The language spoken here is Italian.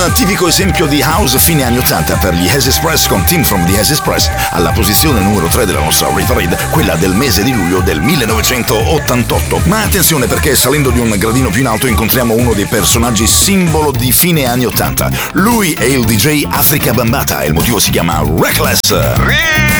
Un tipico esempio di house fine anni 80 per gli Haze Express con Team from the Haze Express alla posizione numero 3 della nostra Rave Parade, quella del mese di luglio del 1988. Ma attenzione, perché salendo di un gradino più in alto incontriamo uno dei personaggi simbolo di fine anni 80. Lui è il DJ Afrika Bambaataa e il motivo si chiama Reckless.